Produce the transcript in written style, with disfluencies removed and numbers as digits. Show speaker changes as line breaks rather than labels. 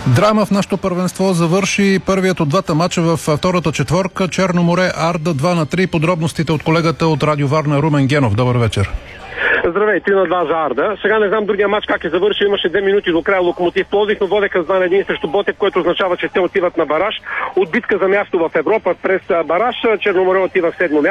Драма в нашото първенство. Завърши първият от двата мача в втората четворка. Черно море, Арда 2-3. Подробностите от колегата от Радио Варна Румен Генов. Добър вечер.
Здравей, 3-2 за Арда. Сега не знам другия матч как е завършил. Имаше 2 минути до края Локомотив Пловдив, но водеха с 2-1 срещу Ботев, което означава, че те отиват на бараж. От битка за място в Европа през бараж. Черно море отива в 7-о място.